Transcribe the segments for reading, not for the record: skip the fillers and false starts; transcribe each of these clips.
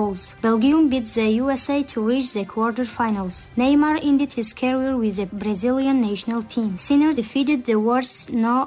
goals. Belgium beat the USA to reach the quarterfinals. Neymar ended his career with the Brazilian national team. Sinner defeated the world's No.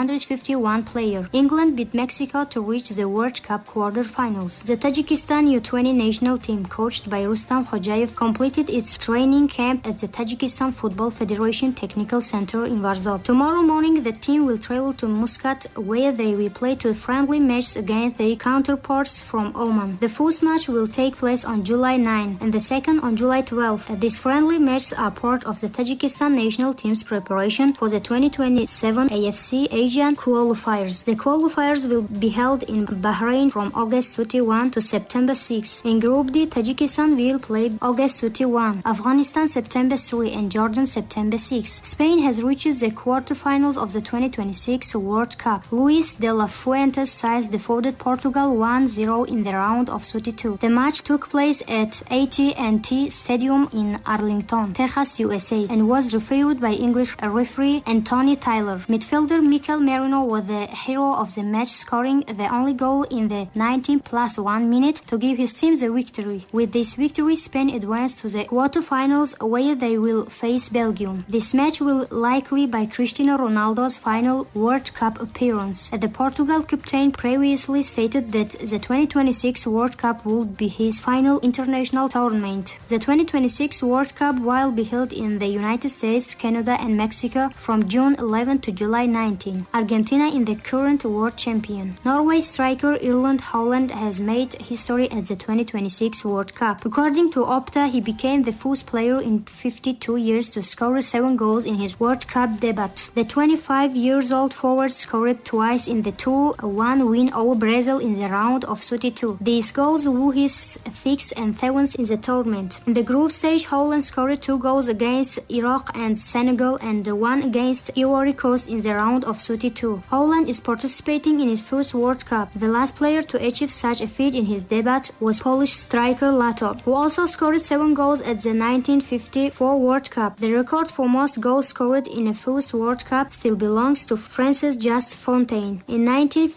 151 player. England beat Mexico to reach the World Cup quarterfinals. The Tajikistan U20 national team, coached by Rustam Khojayev, completed its training camp at the Tajikistan Football Federation Technical Center in Warsaw. Tomorrow morning, the team will travel to Muscat, where they will play two friendly matches against their counterparts from Oman. The first match will take place on July 9 and the second on July 12. These friendly matches are part of the Tajikistan national team's preparation for the 2027 AFC Asian qualifiers. The qualifiers will be held in Bahrain from August 31 to September 6. In Group D, Tajikistan will play August 31, Afghanistan September 3 and Jordan September 6. Spain has reached the quarterfinals of the 2026 World Cup. Luis de la Fuentes sides defeated Portugal 1-0 in the round of 32. The match took place at AT&T Stadium in Arlington, Texas, USA, and was refereed by English referee Anthony Taylor. Midfielder Mikel Merino was the hero of the match, scoring the only goal in the 19+1 minute to give his team the victory. With this victory, Spain advanced to the quarterfinals, where they will face Belgium. This match will likely be Cristiano Ronaldo's final World Cup appearance. The Portugal captain previously stated that the 2026 World Cup would be his final international tournament. The 2026 World Cup will be held in the United States, Canada and Mexico from June 11 to July 19. Argentina is the current world champion. Norway striker Erling Haaland has made history at the 2026 World Cup. According to Opta, he became the first player in 52 years to score 7 goals in his World Cup debut. The 25-year-old forward scored twice in the 2-1 win over Brazil in the round of 32. These goals were his 6th and 7th in the tournament. In the group stage, Haaland scored 2 goals against Iraq and Senegal and 1 against Ivory Coast in the round of 32. Haaland is participating in his first World Cup. The last player to achieve such a feat in his debut was Polish striker Lato, who also scored 7 goals at the 1954 World Cup. The record for most goals scored in a first World Cup still belongs to France's Just Fontaine. In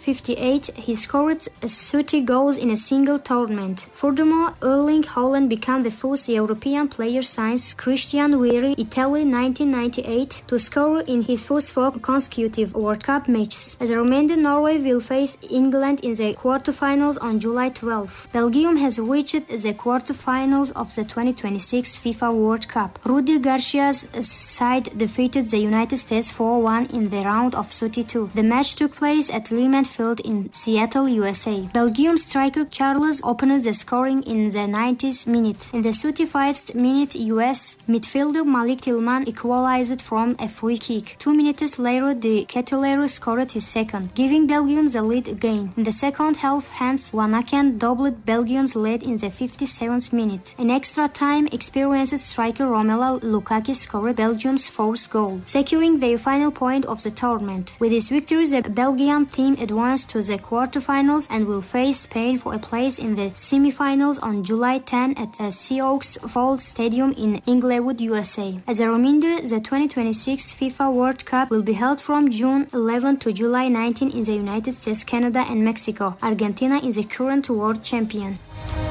1958, he scored 30 goals in a single tournament. Furthermore, Erling Haaland became the first European player since Christian Vieri, Italy 1998, to score in his first 4 consecutive World Cup matches. As a reminder, Norway will face England in the quarterfinals on July 12. Belgium has reached the quarterfinals of the 2026 FIFA World Cup. Rudi Garcia's side defeated the United States 4-1 in the round of 32. The match took place at Lehman Field in Seattle, USA. Belgium striker Charles opened the scoring in the 90th minute. In the 35th minute, US midfielder Malik Tillman equalized from a free kick. 2 minutes later, the Ketelero scored his second, giving Belgium the lead again. In the second half, Hans Wanaken doubled Belgium's lead in the 57th minute. In extra time, experienced striker Romelu Lukaku scored Belgium's 4th goal, securing their final point of the tournament. With this victory, the Belgian team advanced to the quarterfinals and will face Spain for a place in the semifinals on July 10 at the Seahawks Falls Stadium in Inglewood, USA. As a reminder, the 2026 FIFA World Cup will be held from June 11 to July 19 in the United States, Canada and Mexico. Argentina is the current world champion.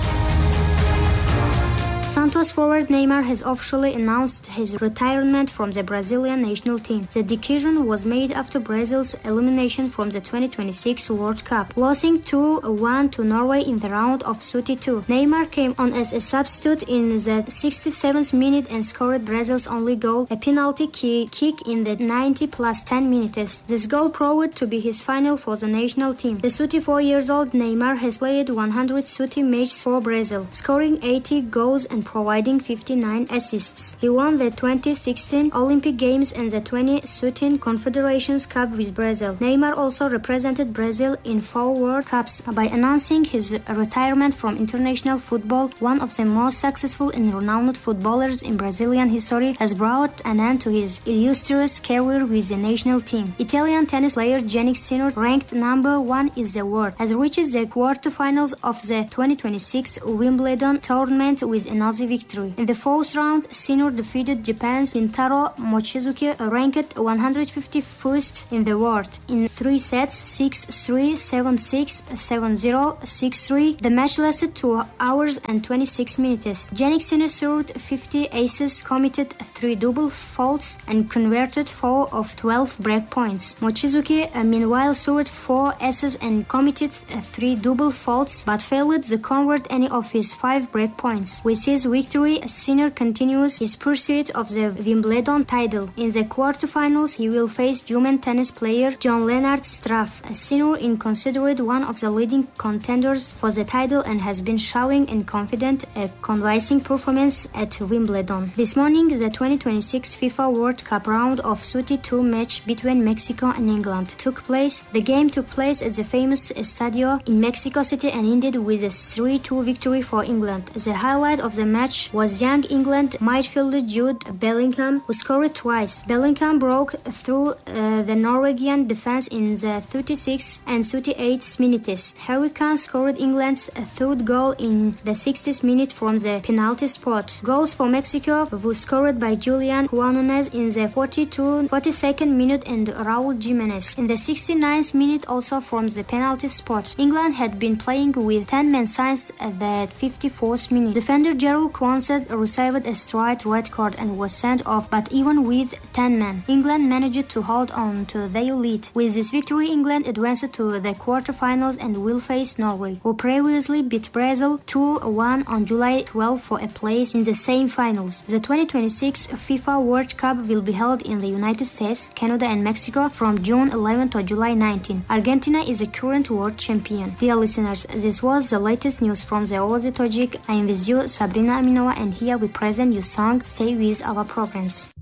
Santos forward Neymar has officially announced his retirement from the Brazilian national team. The decision was made after Brazil's elimination from the 2026 World Cup, losing 2-1 to Norway in the round of 32. Neymar came on as a substitute in the 67th minute and scored Brazil's only goal, a penalty kick in the 90+10 minutes. This goal proved to be his final for the national team. The 34-year-old Neymar has played 130 matches for Brazil, scoring 80 goals and providing 59 assists. He won the 2016 Olympic Games and the 2013 Confederations Cup with Brazil. Neymar also represented Brazil in 4 World Cups. By announcing his retirement from international football, one of the most successful and renowned footballers in Brazilian history has brought an end to his illustrious career with the national team. Italian tennis player Jannik Sinner, ranked number 1 in the world, has reached the quarterfinals of the 2026 Wimbledon tournament with an Nazi victory. In the fourth round, Sinner defeated Japan's Shintaro Mochizuki, ranked 151st in the world, in 3 sets, 6-3, 7-6, 7-0, 6-3. The match lasted 2 hours and 26 minutes. Jannik Sinner served 50 aces, committed 3 double faults, and converted 4 of 12 break points. Mochizuki, meanwhile, served 4 aces and committed 3 double faults, but failed to convert any of his 5 break points. With his victory, Sinner continues his pursuit of the Wimbledon title. In the quarterfinals, he will face German tennis player Jan-Lennard Struff. Sinner is considered one of the leading contenders for the title and has been showing a confident, convincing performance at Wimbledon. This morning, the 2026 FIFA World Cup round of 32 match between Mexico and England took place. The game took place at the famous Estadio in Mexico City and ended with a 3-2 victory for England. The highlight of the match was young England midfielder Jude Bellingham, who scored twice. Bellingham broke through the Norwegian defense in the 36th and 38th minutes. Harry Kane scored England's third goal in the 60th minute from the penalty spot. Goals for Mexico were scored by Julian Quinones in the 42nd minute and Raul Jimenez in the 69th minute, also from the penalty spot. England had been playing with 10 men since the 54th minute. Defender Gerald Quansett received a straight red card and was sent off, but even with 10 men, England managed to hold on to their lead. With this victory, England advanced to the quarterfinals and will face Norway, who previously beat Brazil 2-1 on July 12 for a place in the same finals. The 2026 FIFA World Cup will be held in the United States, Canada and Mexico from June 11 to July 19. Argentina is the current world champion. Dear listeners, this was the latest news from the Ozi Tojik. I am with you, Sabrina Aminova, and here we present you song Stay with our programs.